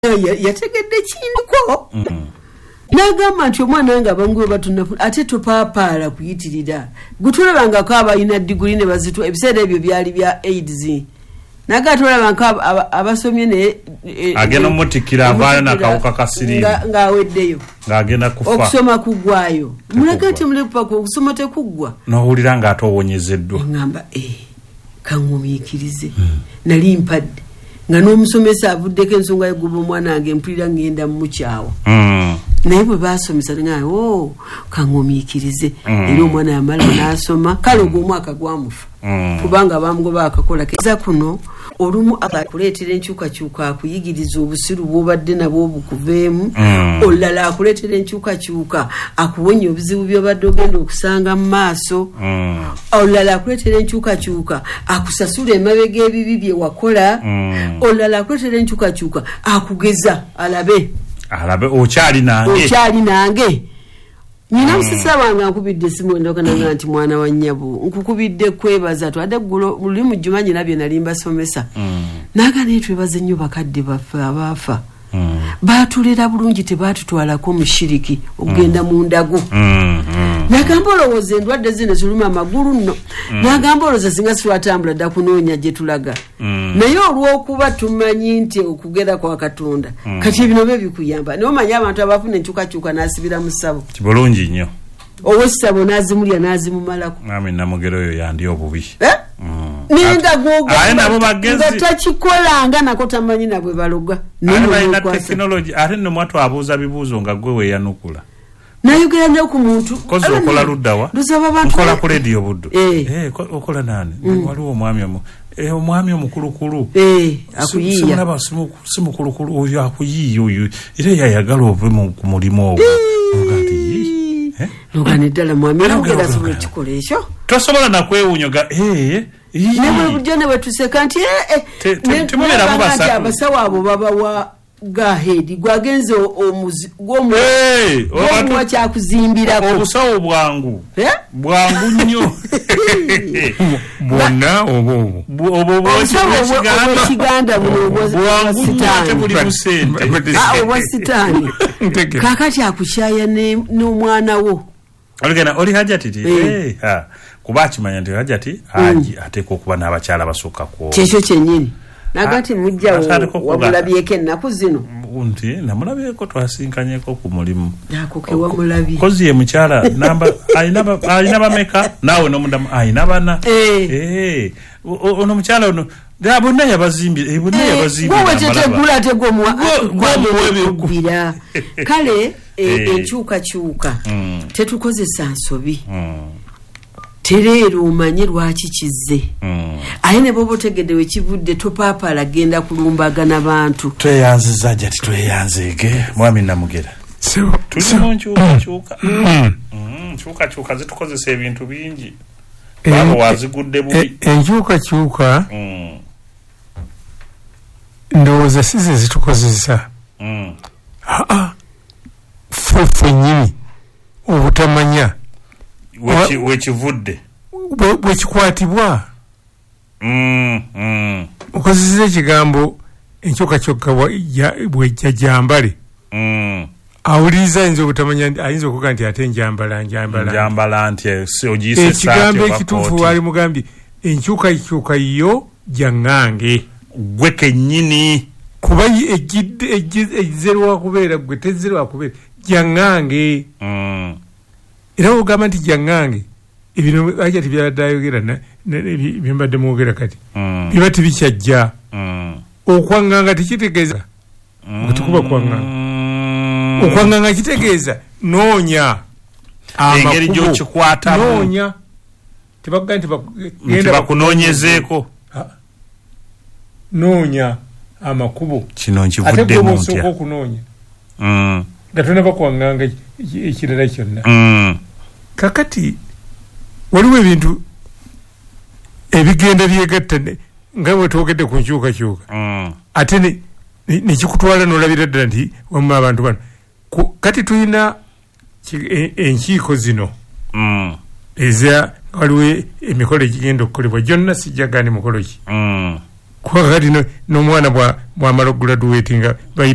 yategedde kindiko nagamba nti omwana nga banguwe batunafu ate topapaala kuyitirira gutulabangako abalina diguli ne bazitwa ebiseera ebyo byali bya AIDS naga tulabangako abasomye ne agenda mutikira avaayo nakawuka kasirimu ng'aweddeyo ng'agenda kufa okusoma kuggwayo mulagati mulepako okusoma tekuggwa n'owulira ng'ate owonyezeddwa ngamba kangumiikirize nali mpadde nga n'omusomesa avuddeko ensonga y'egguba omwana wange mpulira ngenda mukyawa naye bwe basomesa nga kangumiikirize era omwana yamala n'asoma kale ogwo omwaka gwamufa kubanga bamugoba akakola keza kuno olumu akuleetera enkyukakyuka akuyigiriza obusiru bw'obadde nabwo obukuveemu olulala akuleetera enkyukakyuka akuwonya obuzibu by'obadde ogenda okusanga mu maaso olulala akuleetera enkyukakyuka akusasula emabega ebibi bye wakola olulala akuleetera enkyukakyuka akugeza alabe okyali nange nina musisa wange nkubidde simu endokana nti mwana wa nnyabo nkukubidde kwebaza twadde ggulo luli mu jjuma nyina bye nali mbasomesa naga naye twebaze nnyo bakadde baffe abaafa baatulera bulungi tebaatutwalako mushiriki okugenda mu ndago nagamba olowooza endwadde zino ziruma amagulu nno nagamba olowooza singa siwatambula dda kunoonya gye tulaga naye olw'okuba tumanyi nti okugera kwa Katonda kati ebino bye bikuyamba naye omanyi abantu abafuna enkyukakyuka n'asibira mu ssabo kibulungi nnyo ow'essabo n'azimulya n'azimumalako nami namugero oyo yandi obubi ninga nga takikola nga nako tamanyi nabwe baloga balina tekinologi ate nno mwatu abuuza bibuuzo nga gwe weeyanukula nayogera nnyo ku muntu kozi okola luddawa nkola ku lediyo buddo okola nani waliwo omwami omukulukulu akuyiya si mukulukulu oyo akuyiiya oyo era yayagala ove ku mulimu ogwo lugana eddala mwami era asobola ekikola ekyo tosobola nakwewunyoga nebwe bujjo ne bwetuseka nti abasawo abo babawa gahedi gwagenze gw'omuwa kyakuzimbirako obusawo bwangu nnyo bwonna obwekiganda obwa sitaani kakati akukyaya n'omwana wo oli hajati kuba akimanya nti hajati ateeka okuba n'abakyala basooka ku kyekyo kyennyini nagati mujjawo wamulabyeko ennaku zino nti namulabyeko twasinkanyeko ku mulimu wamulabye kozi ye mukyala alina bameka naawe nomudamu alina bana ono mukyala ono bonna yabazimbira kale enkyukakyuka tetukozesa nsobi tereero omanye lwaki kizze aye ne bwoba otegedde wekivudde topaapala genda kulumbagana bantu tweyanziza jati tweyanzeege mwami namugera tulimu nkyukakyuka zitukozesa ebintu bingi baba wazigudde bubi enkyukakyuka ndowooza si ze zitukozesa ffe nnyini obutamanya wekivudde bwekikwatibwa okozesa ekigambo enkyukakyuka bwejjajambale awuliriza ayinza obutamanya ayinza okuga nti ate njambala nti ogiyise ekigambo ekituufu waali mugambye enkyukakyuka yo jangange gwe kennyini kuba ejizerwa kubeera gwe tezerwa kubeera jangange era ogamba nti jangange ebino ajja tibyabadde ayogera byembadde mwogera kati biba tibikyajja okwanganga tekitegeeza tukuba kwanganga okwanganga kitegeeza noonya engeri gyokikwatamu noonya tebakuga nti bakunoonyezeeko noonya amakubo kino nkivuddemu ntya okunoonya nga tonaba kwanganga ekirala kyonna kakati waliwo ebintu ebigenda byegatta nga bwe twogedde ku nkyukakyuka ate nekikutwala n'olabira ddala nti wamu abantu bano kati tulina enkiiko zino eza waliwo emikolo egigenda okukolebwa gyonna sijjagaani mukolo ki kuba kati n'omwana bw'amala okuguladuweetinga